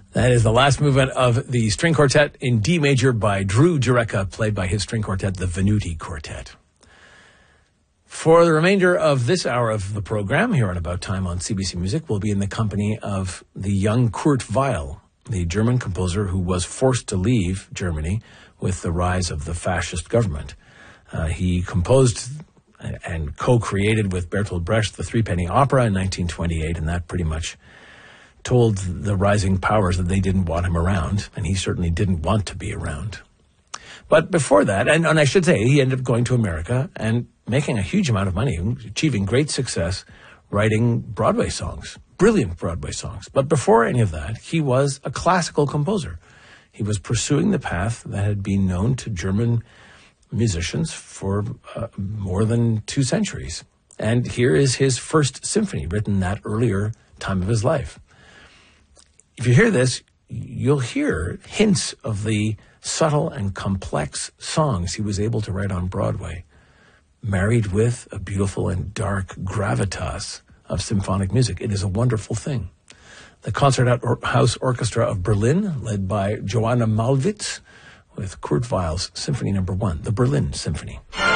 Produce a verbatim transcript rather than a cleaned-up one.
That is the last movement of the string quartet in D major by Drew Jureka, played by his string quartet, the Venuti Quartet. For the remainder of this hour of the program, here on About Time on C B C Music, we'll be in the company of the young Kurt Weill, the German composer who was forced to leave Germany with the rise of the fascist government. Uh, he composed and co-created with Bertolt Brecht the Threepenny Opera in nineteen twenty-eight, and that pretty much told the rising powers that they didn't want him around, and he certainly didn't want to be around. But before that, and, and I should say, he ended up going to America and making a huge amount of money, achieving great success, writing Broadway songs, brilliant Broadway songs. But before any of that, he was a classical composer. He was pursuing the path that had been known to German musicians for uh, more than two centuries. And here is his first symphony, written that earlier time of his life. If you hear this, you'll hear hints of the subtle and complex songs he was able to write on Broadway, married with a beautiful and dark gravitas of symphonic music. It is a wonderful thing. The Concerthouse Orchestra of Berlin, led by Joanna Malwitz, with Kurt Weill's Symphony Number One, the Berlin Symphony.